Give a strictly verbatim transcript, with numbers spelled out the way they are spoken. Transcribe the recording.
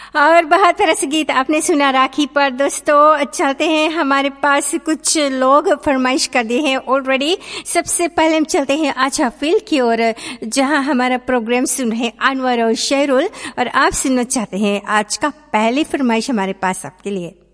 और बहुत तरह से गीत आपने सुना राखी पर। दोस्तों चलते हैं, हमारे पास कुछ लोग फरमाइश कर दिए हैं ऑलरेडी। सबसे पहले हम चलते हैं अच्छा फील की ओर, जहां हमारा प्रोग्राम सुन रहे हैं अनवर और शेरुल, और आप सुनना चाहते हैं आज का पहली फरमाइश हमारे पास आपके लिए।